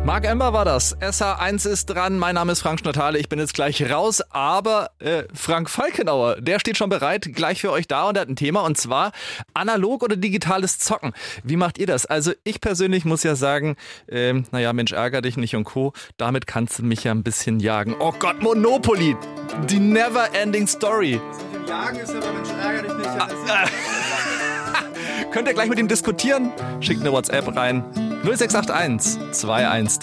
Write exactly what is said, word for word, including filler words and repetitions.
Marc Ember war das. S H eins ist dran. Mein Name ist Frank Schnatale. Ich bin jetzt gleich raus. Aber äh, Frank Falkenauer, der steht schon bereit, gleich für euch da und er hat ein Thema. Und zwar analog oder digitales Zocken. Wie macht ihr das? Also ich persönlich muss ja sagen, ähm, naja, Mensch, ärger dich nicht und Co. Damit kannst du mich ja ein bisschen jagen. Oh Gott, Monopoly. Die never-ending Story. Das mit dem Jagen ist aber, Mensch, ärger dich nicht. Ja, das ist Könnt ihr gleich mit ihm diskutieren? Schickt eine WhatsApp rein. null sechs acht eins zwei eins